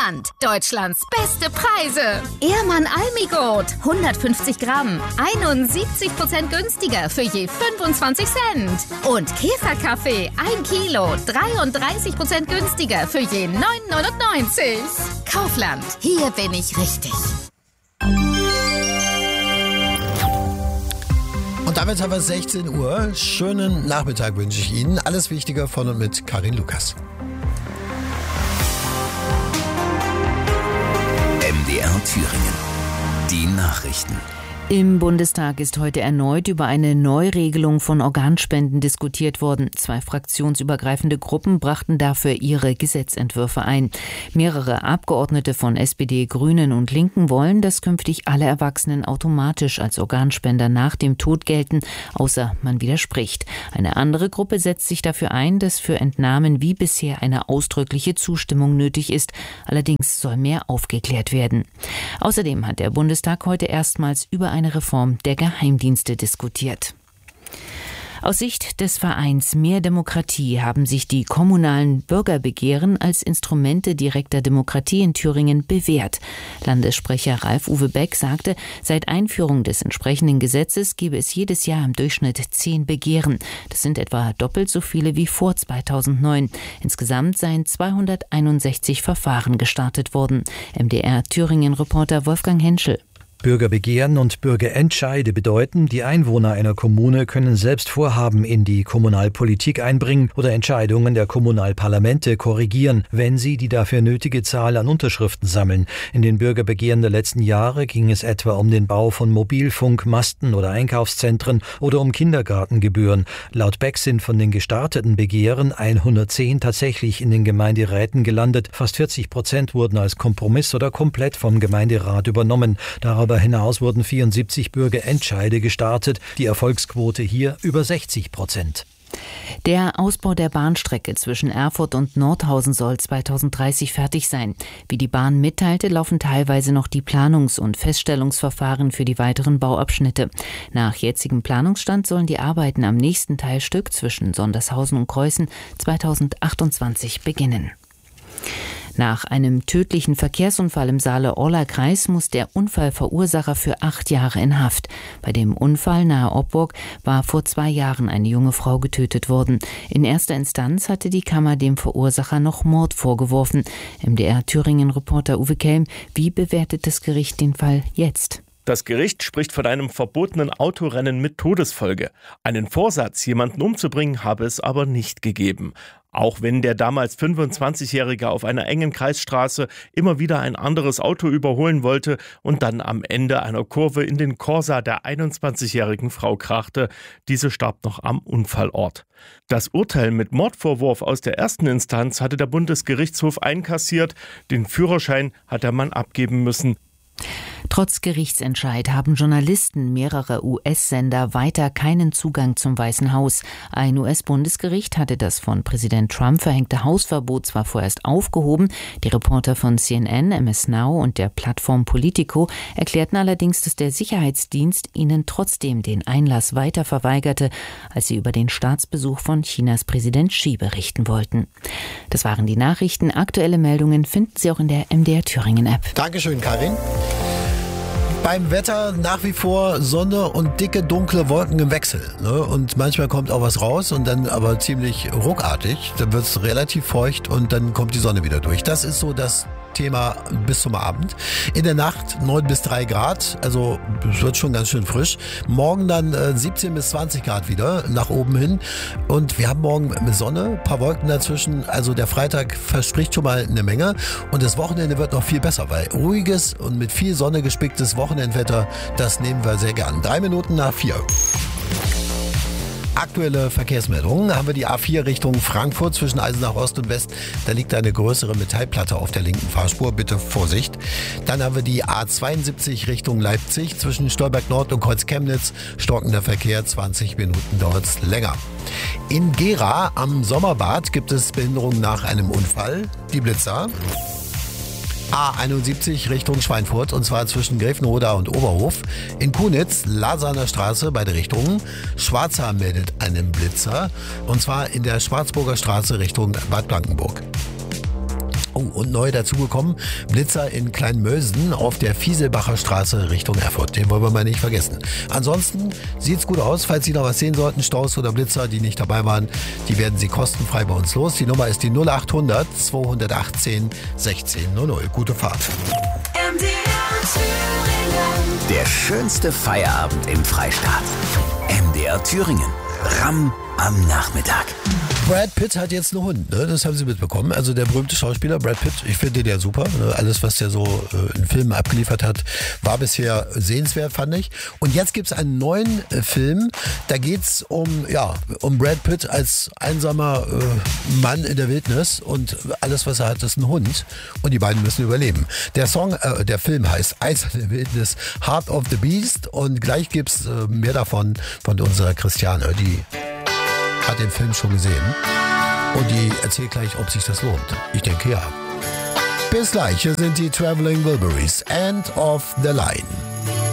Kaufland. Deutschlands beste Preise. Ehrmann Almigurt. 150 Gramm. 71% günstiger für je 25 Cent. Und Käferkaffee. 1 Kilo. 33% günstiger für je 9,99. Kaufland. Hier bin ich richtig. Und damit haben wir 16 Uhr. Schönen Nachmittag wünsche ich Ihnen. Alles Wichtige von und mit Karin Lukas. MDR Thüringen. Die Nachrichten. Im Bundestag ist heute erneut über eine Neuregelung von Organspenden diskutiert worden. 2 fraktionsübergreifende Gruppen brachten dafür ihre Gesetzentwürfe ein. Mehrere Abgeordnete von SPD, Grünen und Linken wollen, dass künftig alle Erwachsenen automatisch als Organspender nach dem Tod gelten, außer man widerspricht. Eine andere Gruppe setzt sich dafür ein, dass für Entnahmen wie bisher eine ausdrückliche Zustimmung nötig ist. Allerdings soll mehr aufgeklärt werden. Außerdem hat der Bundestag heute erstmals über eine Reform der Geheimdienste diskutiert. Aus Sicht des Vereins Mehr Demokratie haben sich die kommunalen Bürgerbegehren als Instrumente direkter Demokratie in Thüringen bewährt. Landessprecher Ralf-Uwe Beck sagte, seit Einführung des entsprechenden Gesetzes gebe es jedes Jahr im Durchschnitt 10 Begehren. Das sind etwa doppelt so viele wie vor 2009. Insgesamt seien 261 Verfahren gestartet worden. MDR Thüringen-Reporter Wolfgang Henschel. Bürgerbegehren und Bürgerentscheide bedeuten, die Einwohner einer Kommune können selbst Vorhaben in die Kommunalpolitik einbringen oder Entscheidungen der Kommunalparlamente korrigieren, wenn sie die dafür nötige Zahl an Unterschriften sammeln. In den Bürgerbegehren der letzten Jahre ging es etwa um den Bau von Mobilfunkmasten oder Einkaufszentren oder um Kindergartengebühren. Laut Beck sind von den gestarteten Begehren 110 tatsächlich in den Gemeinderäten gelandet. Fast 40% wurden als Kompromiss oder komplett vom Gemeinderat übernommen. Darüber hinaus wurden 74 Bürgerentscheide gestartet, die Erfolgsquote hier über 60%. Der Ausbau der Bahnstrecke zwischen Erfurt und Nordhausen soll 2030 fertig sein. Wie die Bahn mitteilte, laufen teilweise noch die Planungs- und Feststellungsverfahren für die weiteren Bauabschnitte. Nach jetzigem Planungsstand sollen die Arbeiten am nächsten Teilstück zwischen Sondershausen und Kreußen 2028 beginnen. Nach einem tödlichen Verkehrsunfall im Saale-Orla-Kreis muss der Unfallverursacher für 8 Jahre in Haft. Bei dem Unfall nahe Oppburg war vor 2 Jahren eine junge Frau getötet worden. In erster Instanz hatte die Kammer dem Verursacher noch Mord vorgeworfen. MDR Thüringen-Reporter Uwe Kelm, wie bewertet das Gericht den Fall jetzt? Das Gericht spricht von einem verbotenen Autorennen mit Todesfolge. Einen Vorsatz, jemanden umzubringen, habe es aber nicht gegeben. Auch wenn der damals 25-Jährige auf einer engen Kreisstraße immer wieder ein anderes Auto überholen wollte und dann am Ende einer Kurve in den Corsa der 21-jährigen Frau krachte. Diese starb noch am Unfallort. Das Urteil mit Mordvorwurf aus der ersten Instanz hatte der Bundesgerichtshof einkassiert. Den Führerschein hat der Mann abgeben müssen. Trotz Gerichtsentscheid haben Journalisten mehrerer US-Sender weiter keinen Zugang zum Weißen Haus. Ein US-Bundesgericht hatte das von Präsident Trump verhängte Hausverbot zwar vorerst aufgehoben, die Reporter von CNN, MS Now und der Plattform Politico erklärten allerdings, dass der Sicherheitsdienst ihnen trotzdem den Einlass weiter verweigerte, als sie über den Staatsbesuch von Chinas Präsident Xi berichten wollten. Das waren die Nachrichten. Aktuelle Meldungen finden Sie auch in der MDR Thüringen App. Dankeschön, Karin. Beim Wetter nach wie vor Sonne und dicke, dunkle Wolken im Wechsel. Ne? Und manchmal kommt auch was raus und dann aber ziemlich ruckartig. Dann wird es relativ feucht und dann kommt die Sonne wieder durch. Das ist so das Thema bis zum Abend. In der Nacht 9 bis 3 Grad, also es wird schon ganz schön frisch. Morgen dann 17 bis 20 Grad wieder nach oben hin. Und wir haben morgen Sonne, ein paar Wolken dazwischen. Also der Freitag verspricht schon mal eine Menge. Und das Wochenende wird noch viel besser, weil ruhiges und mit viel Sonne gespicktes Wochenendwetter, das nehmen wir sehr gern. 3 Minuten nach 4. Aktuelle Verkehrsmeldungen haben wir die A4 Richtung Frankfurt zwischen Eisenach Ost und West. Da liegt eine größere Metallplatte auf der linken Fahrspur. Bitte Vorsicht. Dann haben wir die A72 Richtung Leipzig zwischen Stolberg Nord und Kreuz Chemnitz. Stockender Verkehr, 20 Minuten dauert es länger. In Gera am Sommerbad gibt es Behinderungen nach einem Unfall. Die Blitzer. A71 Richtung Schweinfurt und zwar zwischen Grevenroda und Oberhof. In Kunitz, Lasaner Straße, beide Richtungen. Schwarzhaar meldet einen Blitzer und zwar in der Schwarzburger Straße Richtung Bad Blankenburg. Oh, und neu dazugekommen, Blitzer in Kleinmölsen auf der Fieselbacher Straße Richtung Erfurt. Den wollen wir mal nicht vergessen. Ansonsten sieht's gut aus. Falls Sie noch was sehen sollten, Staus oder Blitzer, die nicht dabei waren, die werden Sie kostenfrei bei uns los. Die Nummer ist die 0800 218 1600. Gute Fahrt. Der schönste Feierabend im Freistaat. MDR Thüringen. Ramm am Nachmittag. Brad Pitt hat jetzt einen Hund, ne? Das haben Sie mitbekommen. Also der berühmte Schauspieler Brad Pitt, ich finde den ja super. Ne? Alles, was der so in Filmen abgeliefert hat, war bisher sehenswert, fand ich. Und jetzt gibt's einen neuen Film, da geht's um Brad Pitt als einsamer Mann in der Wildnis und alles, was er hat, ist ein Hund. Und die beiden müssen überleben. Der Film heißt Eis in der Wildnis, Heart of the Beast. Und gleich gibt's mehr davon von unserer Christiane, die hat den Film schon gesehen und die erzählt gleich, ob sich das lohnt. Ich denke ja. Bis gleich, hier sind die Traveling Wilburys, End of the Line.